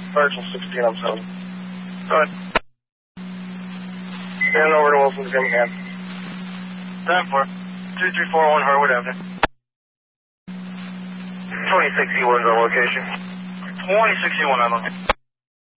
Virgil 16 on 7. Go ahead. Stand over to Wilson's Birmingham. 10-4. 2341 Harwood Avenue. 2061's on location. 2061 on location.